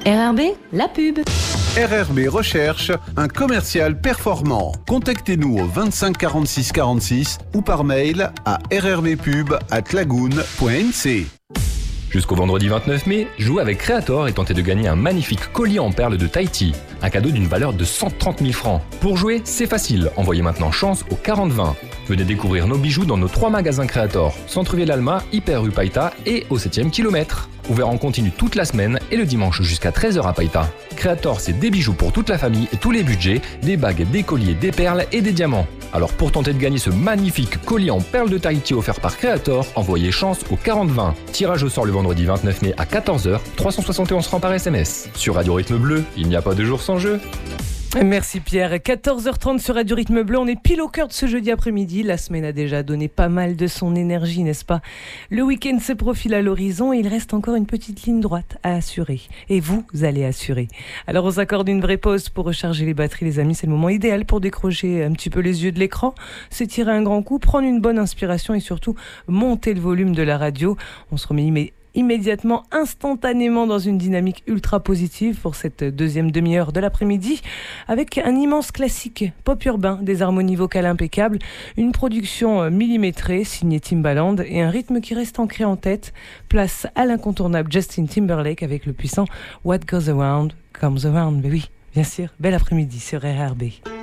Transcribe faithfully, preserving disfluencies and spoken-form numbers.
R R B, la pub. R R B recherche un commercial performant. Contactez-nous au vingt-cinq quarante-six quarante-six ou par mail à rrbpub arobase lagoon point n c. Jusqu'au vendredi vingt-neuf mai, jouez avec Creator et tentez de gagner un magnifique collier en perles de Tahiti. Un cadeau d'une valeur de cent trente mille francs. Pour jouer, c'est facile. Envoyez maintenant chance au quarante vingt. Venez découvrir nos bijoux dans nos trois magasins Creator. Centre-Ville Alma, Hyper rue Païta et au septième kilomètre. Ouvert en continu toute la semaine et le dimanche jusqu'à treize heures à Païta. Creator, c'est des bijoux pour toute la famille et tous les budgets, des bagues, des colliers, des perles et des diamants. Alors pour tenter de gagner ce magnifique collier en perles de Tahiti offert par Creator, envoyez chance au quarante vingt. Tirage au sort le vendredi vingt-neuf mai à quatorze heures, trois cent soixante et onze francs par S M S. Sur Radio Rythme Bleu, il n'y a pas de jour sans jeu. Merci Pierre. quatorze heures trente sur Radio Rythme Bleu. On est pile au cœur de ce jeudi après-midi. La semaine a déjà donné pas mal de son énergie, n'est-ce pas ? Le week-end se profile à l'horizon et il reste encore une petite ligne droite à assurer. Et vous allez assurer. Alors on s'accorde une vraie pause pour recharger les batteries, les amis. C'est le moment idéal pour décrocher un petit peu les yeux de l'écran, s'étirer un grand coup, prendre une bonne inspiration et surtout monter le volume de la radio. On se remet immédiatement. immédiatement, instantanément dans une dynamique ultra positive pour cette deuxième demi-heure de l'après-midi avec un immense classique pop urbain, des harmonies vocales impeccables, une production millimétrée signée Timbaland et un rythme qui reste ancré en tête. Place à l'incontournable Justin Timberlake avec le puissant What Goes Around Comes Around. Mais oui, bien sûr, bel après-midi sur R R B.